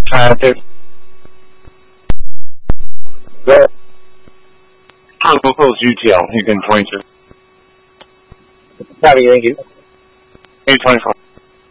Traffic. Good. We'll close UTL. You can 22. Copy, thank you. 824.